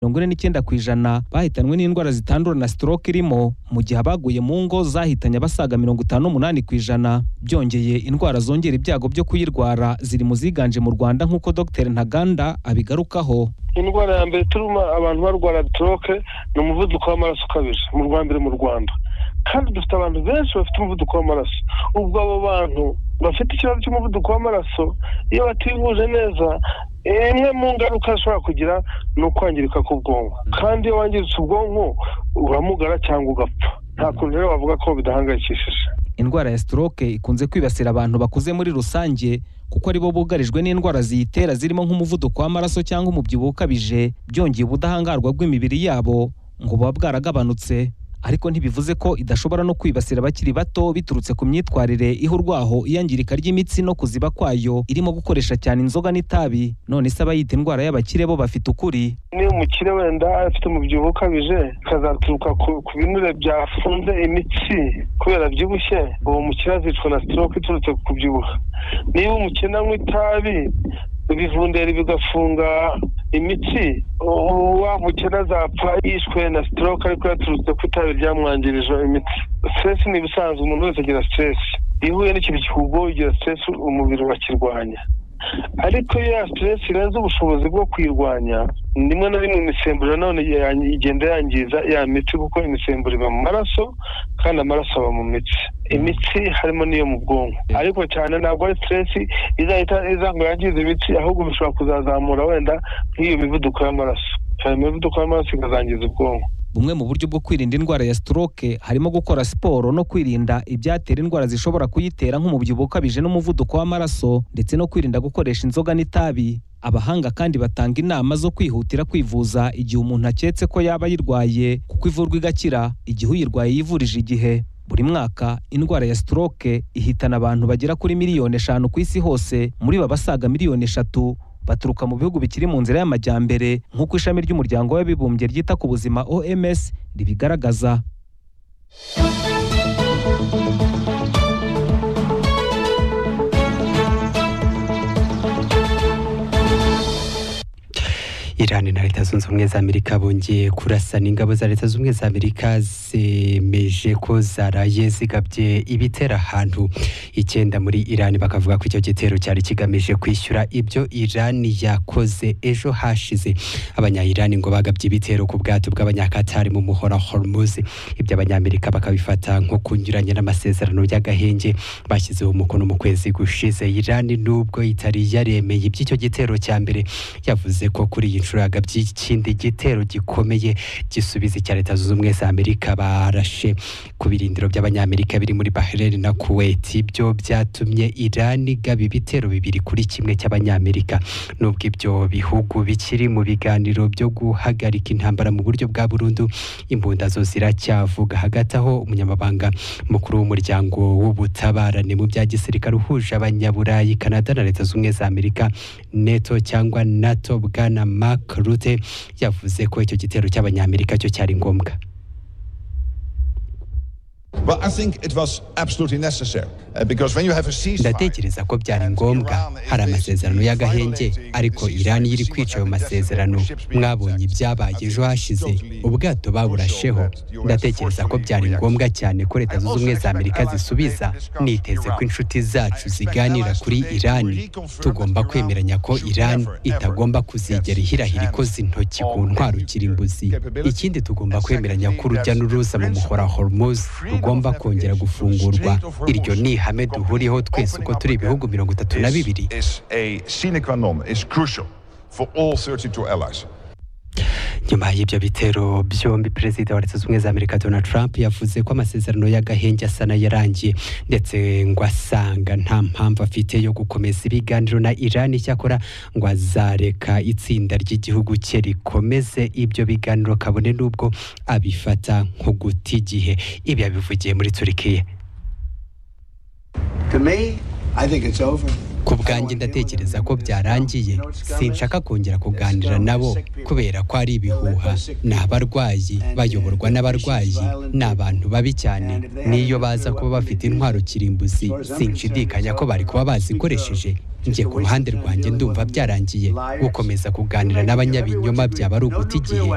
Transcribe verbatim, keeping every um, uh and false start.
mirongo ine n'icyenda ku ijana bahitanwe n'indwara zitandura na stroke irimo, mu gihe abaguye mu ngo zahitanye abasaga mirongo itanu n'umunani ku ijana. Byongeye indwara zongera ibyago byo kuyirwara ziri mu ziganje mu Rwanda nk'uko Dr Ntaganda abigarukaho. Indwara ya mbere turuma abantu barwara stroke ni umuvuduko w'amaraso ukabije mu Rwanda mu Rwanda, kandi dufite abantu benshi bafite umuvuduko w'amaraso. Ubwo abo bantu bafite ikibazo cy'umuvuduko w'amaraso iyo bativuje neza, imwe mu ngaruka zishobora kugira ni ukwangirika k'ubwonko, kandi iyo wangiritse ubwonko uramugara cyangwa ugapfa. Nta kuntu rero bavuga ko bidahangayikishije. Indwara ya stroke ikunze kwibasira abantu bakuze muri rusange kuko aribo bugarijwe n'indwara ziyitera zirimo nk'umuvuduko w'amaraso cyangwa umubyibuho ukabije, byongeye ubudahangarwa bw'imibiri yabo ngo buba bwaragabanutse. Ariko ntibivuze ko idashobora no kwibasira abakiri bato biturutse ku myitwarire ihurwaho iyangirika ry'imitsi no kuziba kwayo irimo gukoresha cyane inzoga n'itabi. None se abayita indwara y'abakire bo bafite ukuri? Niyo umukire wenda afite umubyibuho ukabije kazaturuka ku binure byafunze imitsi kubera byibushye, uwo mukire azicwa na stroke iturutse ku kubyibuha. Niba umukene anywa itabi ibivunderi bigafunga imitsi, wa mukene azapfa yishwe na stroke ariko yaturutse ku itabi ryamwangirije imitsi. Stress ni ibisanzwe, umuntu wese agira stress. Iyo uhuye n'ikintu kikugoye ugira stress, umubiri urakirwanya. Ariko iyo ya stress irenze ubushobozi bwo kwirwanya, rimwe na rimwe imisemburo none igenda yangiza ya mitsi, kuko imisemburo iba mu maraso kandi amaraso aba mu mitsi. Imitsi harimo n'iyo mu bwonko, ariko cyane ntabwo ari stress izahita izango yangiza imitsi, ahubwo bishobora kuzazamura wenda nk'iyo mivuduko y'amaraso. Iyo mivuduko y'amaraso ikazangiza ubwonko. Bumwe mu buryo bwo kwirinda indwara ya stroke harimo gukora siporo no kwirinda ibyatera indwara zishobora kuyitera nk'umubyibuho ukabije n'umuvuduko w'amaraso, ndetse no kwirinda gukoresha inzoga n'itabi. Abahanga kandi batanga inama zo kwihutira kwivuza igihe umuntu aketse ko yaba yirwaye, kuko ivurwa igakira igihe uyirwaye yivurije igihe. Buri mwaka indwara ya stroke ihitana abantu bagera kuri miliyoni eshanu ku isi hose, muri bo basaga miliyoni eshatu baturuka mu bihugu bikiri mu nzira y'amajyambere nk'uko ishami ry'umuryango w'abibumbye ryita ku buzima O M S ribigaragaza. Iran na Leta Zunze Ubumwe za Amerika bongeye kurasana. Ingabo za Leta Zunze Ubumwe za Amerika zemeje ko zaraye zigabye ibitera ahantu icyenda muri Iran, bakavuga ko icyo gitero cyari kigamije kwishyura ibyo Iran yakoze ejo hashize. Abanya-Iran ngo bagabye ibitero ku bwato bw'abanyakatari mu muhora Hormuz, ibyo abanyamerika bakabifata nko kunyuranya n'amasezerano y'agahenge bashyizeho umukono mu kwezi gushize. Iran nubwo itari yaremeye iby'icyo gitero cya mbere, yavuze ko kuri iyi nshuro by'ikindi gitero gikomeye gisubiza cya Leta Zunze Ubumwe za Amerika barashe ku birindiro by'abanyamerika biri muri Bahrain na Kuwait. Ibyo byatumye Iran igaba ibitero bibiri kuri kimwe cy'abanyamerika. Nubwo ibyo bihugu bikiri mu biganiro byo guhagarika intambara mu buryo bwa burundu, imbunda zo ziracyavuga. Hagati aho umunyamabanga mukuru w'umuryango w'ubutabarane mu bya gisirikare uhuje abanyaburayi, Canada na Leta Zunze Ubumwe za Amerika NATO cyangwa NATO, Bwana Mark Rutte yavuze ko icyo gitero cy'abanyamerika cyo cyari ngombwa. Ndatekereza ko byari ngombwa, hari amasezerano y'agahenge, ariko Iran iri kwica ayo masezerano. Mwabonye ibyabaye ejo hashize, ubwato baburasheho. Ndatekereza ko byari ngombwa cyane ko Leta Zunze Ubumwe za Amerika zisubiza. Niteze ko inshuti zacu ziganira kuri Iran. Tugomba kwemeranya ko Iran itagomba kuzigera ihirahira ikoze intoki ku ntwaro kirimbuzi. Ikindi tugomba kwemeranya ko urujya n'uruza mu muhora Hormuz rugomba kongera gufungurwa. Iryo ni ihame duhuriyeho twese uko turi ibihugu mirongo itatu na bibiri. Nyuma y'ibyo bitero byombi, Perezida wa Leta Zunze Ubumwe za Amerika Donald Trump yavuze ko amasezerano y'agahenge asa n'ayarangiye, ndetse ngo asanga nta mpamvu afite yo gukomeza ibiganiro na Iran. Icyakora ngo azareka itsinda ry'igihugu cye rikomeze ibyo biganiro kabone n'ubwo abifata nko guta igihe. Ibi yabivugiye muri Turikiya. Ku bwanjye ndatekereza ko byarangiye. Sinshaka kongera kuganira nabo kubera ko ari ibihuha. Ni abarwayi bayoborwa n'abarwayi, ni abantu babi cyane. Niyo baza kuba bafite intwaro kirimbuzi, sinshidikanya ko bari kuba bazikoresheje. Njye ku ruhande rwanjye ndumva byarangiye. Gukomeza kuganira n'abanyabinyoma byaba ari uguta igihe.